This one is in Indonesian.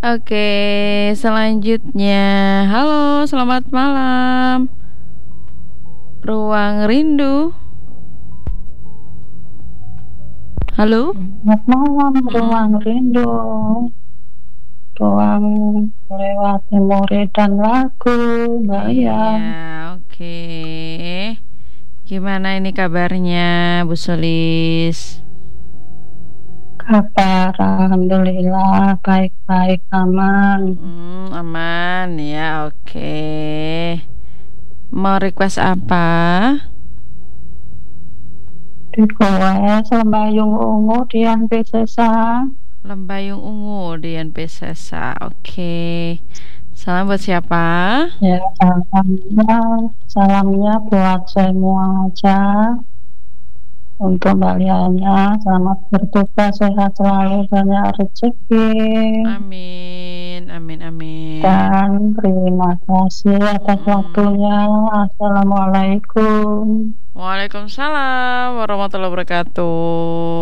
Oke, selanjutnya. Halo, selamat malam. Ruang Rindu. Halo? Selamat malam, ruang rindu, ruang lewat memori dan lagu, Mbak Iya, Ian. oke. Gimana ini kabarnya, Bu Sulis? Kabar, alhamdulillah, baik-baik, aman. Aman ya, oke. Mau request apa? Di Goes, Lembayung Ungu, Dian Piscesa. Lembayung Ungu, Dian Piscesa. Oke. Salam buat siapa? Ya, salamnya buat semua aja. Untuk Mbak Liana, selamat bertugas, sehat selalu, banyak rezeki. Amin, amin, amin. Dan terima kasih atas waktunya. Assalamualaikum. Waalaikumsalam warahmatullahi wabarakatuh.